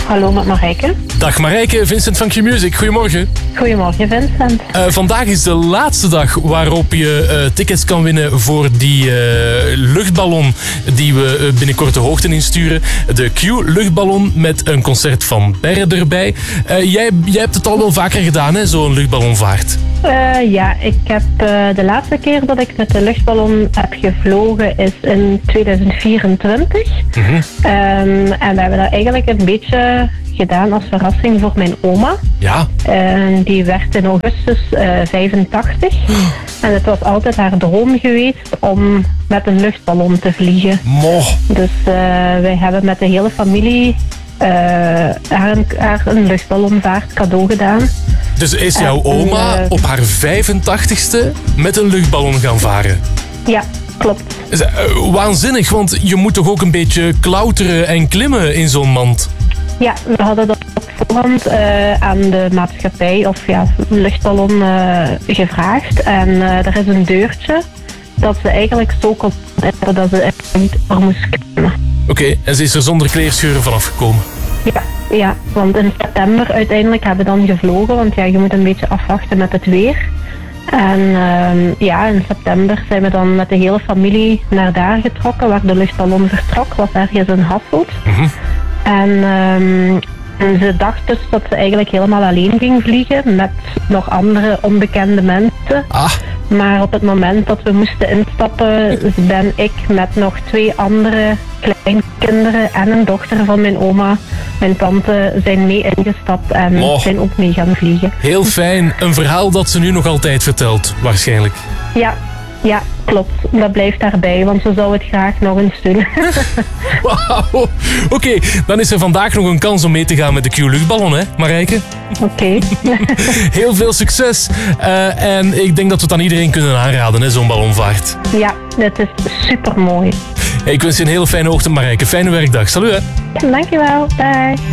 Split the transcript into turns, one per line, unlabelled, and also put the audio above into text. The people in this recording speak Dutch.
Hallo, met Marijke.
Dag Marijke, Vincent van Q-Music. Goedemorgen.
Goedemorgen, Vincent.
Vandaag is de laatste dag waarop je tickets kan winnen voor die luchtballon die we binnenkort de hoogte insturen. De Q-luchtballon met een concert van Berre erbij. Jij hebt het al wel vaker gedaan, hè, zo'n luchtballonvaart.
Ja, ik heb de laatste keer dat ik met de luchtballon heb gevlogen is in 2024. En we hebben dat eigenlijk een beetje gedaan als verrassing voor mijn oma.
Ja.
Die werd in augustus 85. En het was altijd haar droom geweest om met een luchtballon te vliegen.
Mo.
Dus wij hebben met de hele familie haar een luchtballonvaart cadeau gedaan.
Dus is jouw oma op haar 85ste met een luchtballon gaan varen?
Ja, klopt.
Waanzinnig, want je moet toch ook een beetje klauteren en klimmen in zo'n mand?
Ja, we hadden dat op voorhand aan de maatschappij of luchtballon gevraagd. En er is een deurtje dat ze eigenlijk zo kon hebben dat ze echt niet voor moest klimmen.
Oké, en ze is er zonder kleerscheuren vanaf gekomen?
Ja, want in september uiteindelijk hebben we dan gevlogen, want je moet een beetje afwachten met het weer. En in september zijn we dan met de hele familie naar daar getrokken, waar de luchtballon vertrok, was ergens in Hasselt. En ze dacht dus dat ze eigenlijk helemaal alleen ging vliegen met nog andere onbekende mensen. Maar op het moment dat we moesten instappen, ben ik met nog 2 andere kleinkinderen en een dochter van mijn oma, mijn tante, zijn mee ingestapt en zijn ook mee gaan vliegen.
Heel fijn. Een verhaal dat ze nu nog altijd vertelt, waarschijnlijk.
Ja, klopt. Dat blijft daarbij, want ze zou het graag nog eens doen.
Wauw. Oké, dan is er vandaag nog een kans om mee te gaan met de Q-luchtballon, hè, Marijke?
Oké.
Heel veel succes. En ik denk dat we het aan iedereen kunnen aanraden, hè, zo'n ballonvaart.
Ja, het is super mooi.
Ik wens je een hele fijne ochtend, Marijke. Fijne werkdag. Salut, hè.
Dankjewel. Bye.